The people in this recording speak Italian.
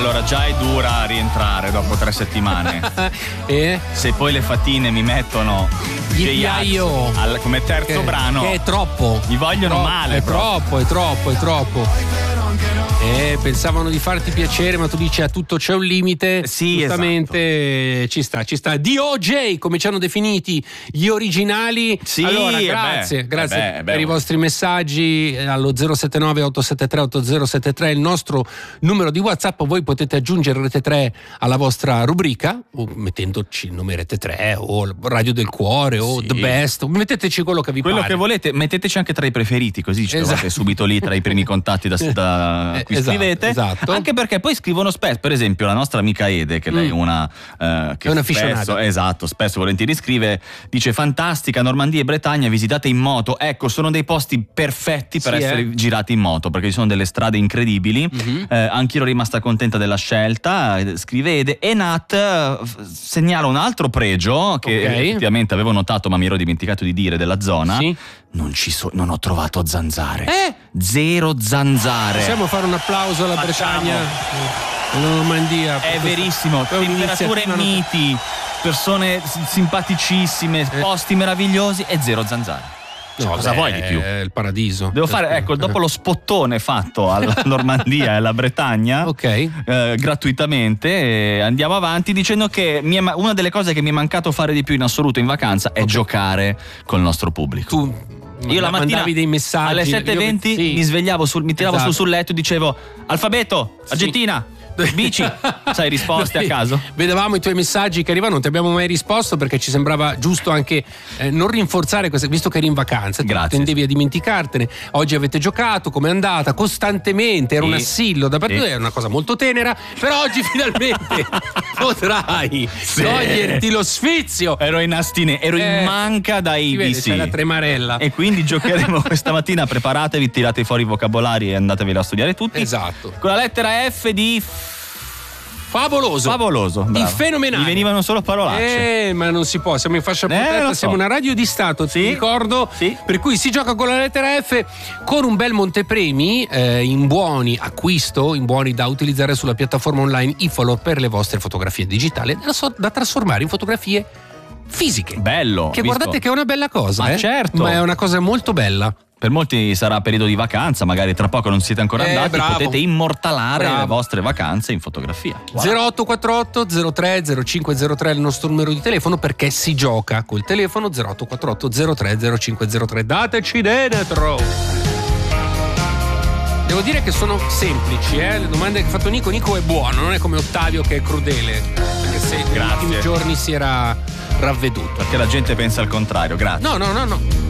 Allora, già è dura rientrare dopo 3 settimane. Se poi le fatine mi mettono come terzo brano, che è troppo. Mi vogliono male. È troppo. Pensavano di farti piacere, ma tu dici a tutto c'è un limite. Sì, giustamente, esatto. ci sta. DOJ, come ci hanno definiti gli originali. Sì, allora, grazie per i vostri messaggi allo 079 873 8073, il nostro numero di WhatsApp. Voi potete aggiungere Rete 3 alla vostra rubrica, o mettendoci il nome Rete 3 o Radio del Cuore o The Best, meteteci quello che vi pare. Quello che volete, metteteci anche tra i preferiti, così ci trovate subito lì tra i primi contatti da cui scrivete. Esatto. Anche perché poi scrivono spesso, per esempio la nostra amica Ede, che lei è una che è una aficionata. spesso volentieri scrive, dice: fantastica Normandia e Bretagna visitate in moto. Ecco, sono dei posti perfetti per essere girati in moto, perché ci sono delle strade incredibili. Anch'io ero rimasta contenta della scelta, scrive Ede. E Nat segnala un altro pregio che effettivamente avevo notato ma mi ero dimenticato di dire della zona. Non ho trovato zanzare. Zero zanzare. Possiamo fare un applauso alla Bretagna, alla Normandia. È verissimo. Temperature miti, persone simpaticissime, posti meravigliosi e zero zanzare. Cosa vuoi di più? È il paradiso. Devo fare, dopo lo spottone fatto alla Normandia e alla Bretagna, gratuitamente, andiamo avanti dicendo che una delle cose che mi è mancato fare di più in assoluto in vacanza è giocare col nostro pubblico. Io la mattina dei messaggi alle 7:20 mi svegliavo mi tiravo sul letto e dicevo: alfabeto, Argentina, bici, sai, risposte a caso. Vedevamo i tuoi messaggi che arrivano, non ti abbiamo mai risposto perché ci sembrava giusto anche non rinforzare queste, visto che eri in vacanza. Grazie. Tendevi a dimenticartene. Oggi avete giocato, com'è andata? Costantemente, era un assillo da parte tua, era una cosa molto tenera, però oggi finalmente potrai toglierti lo sfizio. Ero in manca dai ABC. C'è la tremarella. E quindi giocheremo questa mattina, preparatevi, tirate fuori i vocabolari e andateveli a studiare tutti. Esatto. Con la lettera F di favoloso, di fenomenale. Mi venivano solo parolacce. Ma non si può, siamo in fascia protetta, siamo una radio di Stato, ti ricordo. Per cui si gioca con la lettera F, con un bel montepremi in buoni acquisto, in buoni da utilizzare sulla piattaforma online eFollow per le vostre fotografie digitali da trasformare in fotografie fisiche. Bello. Che guardate che è una bella cosa. Ma certo. Ma è una cosa molto bella. Per molti sarà periodo di vacanza, magari tra poco non siete ancora andati, potete immortalare le vostre vacanze in fotografia. 0848 03 0503 è il nostro numero di telefono, perché si gioca col telefono. 0848 03 0503. Dateci dentro. Devo dire che sono semplici, le domande che ha fatto Nico. Nico è buono, non è come Ottavio che è crudele, perché se negli ultimi giorni si era ravveduto. Perché la gente pensa al contrario. Grazie. No.